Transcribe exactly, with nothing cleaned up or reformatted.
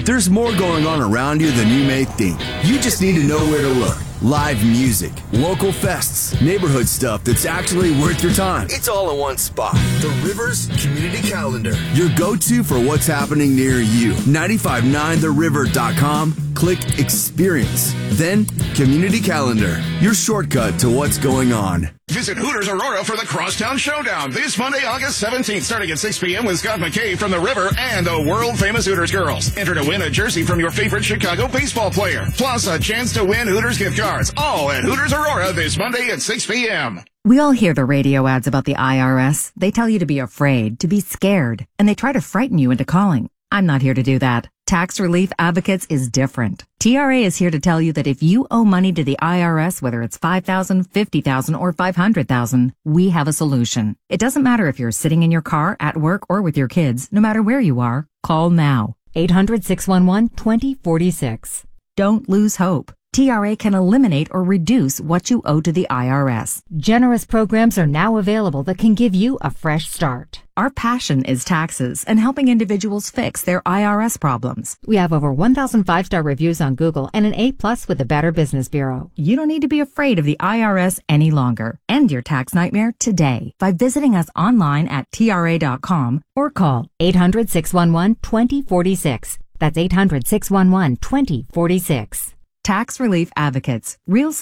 There's more going on around you than you may think. You just need to know where to look. Live music, local fests, neighborhood stuff that's actually worth your time. It's all in one spot. The Rivers Community Calendar. Your go-to for what's happening near you. nine five nine the river dot com. Click Experience. Then Community Calendar. Your shortcut to what's going on. Visit Hooters Aurora for the Crosstown Showdown this Monday, August seventeenth, starting at six p.m. with Scott McKay from the River and the world-famous Hooters girls. Enter to win a jersey from your favorite Chicago baseball player, plus a chance to win Hooters gift cards. All at Hooters Aurora this Monday at six p.m. We all hear the radio ads about the I R S. They tell you to be afraid, to be scared, and they try to frighten you into calling. I'm not here to do that. Tax Relief Advocates is different. T R A is here to tell you that if you owe money to the I R S, whether it's five thousand dollars, fifty thousand dollars, or five hundred thousand dollars, we have a solution. It doesn't matter if you're sitting in your car, at work, or with your kids. No matter where you are, call now. eight hundred, six one one, two zero four six. Don't lose hope. T R A can eliminate or reduce what you owe to the I R S. Generous programs are now available that can give you a fresh start. Our passion is taxes and helping individuals fix their I R S problems. We have over one thousand five-star reviews on Google and an A plus with the Better Business Bureau. You don't need to be afraid of the I R S any longer. End your tax nightmare today by visiting us online at T R A dot com or call eight hundred, six one one, two zero four six. That's eight hundred, six one one, two zero four six. Tax Relief Advocates. Real